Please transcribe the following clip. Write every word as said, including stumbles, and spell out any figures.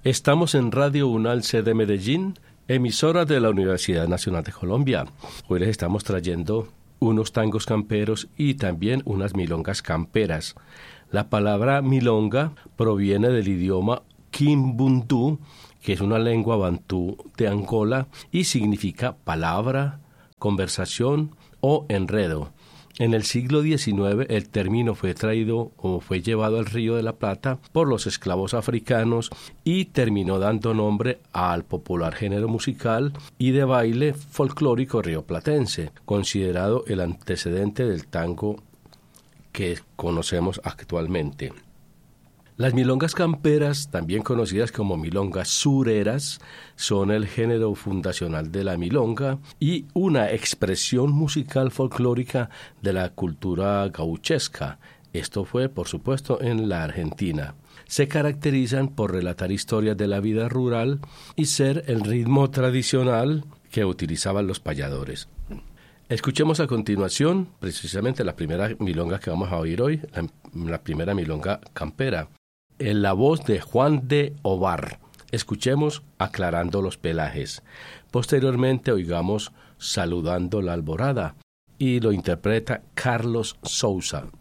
Estamos en Radio UNALCE de Medellín, emisora de la Universidad Nacional de Colombia. Hoy les estamos trayendo unos tangos camperos y también unas milongas camperas. La palabra milonga proviene del idioma Kimbundu, que es una lengua bantú de Angola y significa palabra, conversación o enredo. En el siglo diecinueve el término fue traído o fue llevado al Río de la Plata por los esclavos africanos y terminó dando nombre al popular género musical y de baile folclórico rioplatense, considerado el antecedente del tango que conocemos actualmente. Las milongas camperas, también conocidas como milongas sureras, son el género fundacional de la milonga y una expresión musical folclórica de la cultura gauchesca. Esto fue, por supuesto, en la Argentina. Se caracterizan por relatar historias de la vida rural y ser el ritmo tradicional que utilizaban los payadores. Escuchemos a continuación precisamente la primera milonga que vamos a oír hoy, la, la primera milonga campera, en la voz de Juan de Ovar. Escuchemos Aclarando los Pelajes. Posteriormente oigamos Saludando la Alborada y lo interpreta Carlos Sousa.